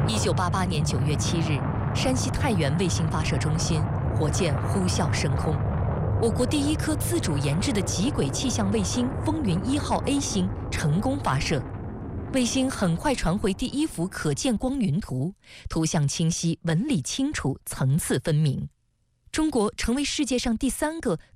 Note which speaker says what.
Speaker 1: 1988年9月7日，山西太原卫星发射中心火箭呼啸升空，我国第一颗自主研制的极轨气象卫星“风云1号 A 星”成功发射。卫星很快传回第一幅可见光云图，图像清晰，纹理清楚，层次分明。中国成为世界上第3个